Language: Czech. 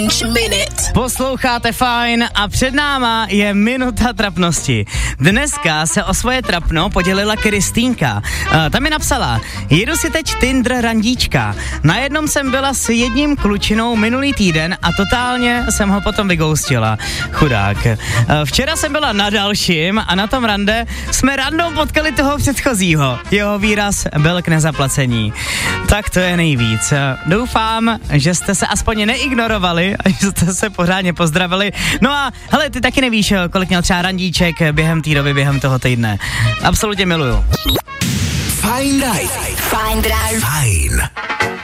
Posloucháte Fajn a před náma je minuta trapnosti. Dneska se o svoje trapno podělila Kristýnka. Tam mi napsala: jedu si teď Tinder randíčka. Na jednom jsem byla s jedním klučinou minulý týden a totálně jsem ho potom vygoustila. Chudák. Včera jsem byla na dalším a na tom rande jsme random potkali toho předchozího. Jeho výraz byl k nezaplacení. Tak to je nejvíc. Doufám, že jste se aspoň neignorovali a že jste se pořádně pozdravili. No a hele, ty taky nevíš, kolik měl třeba randíček během té doby, během toho týdne. Absolutně miluju. Fajn Drive.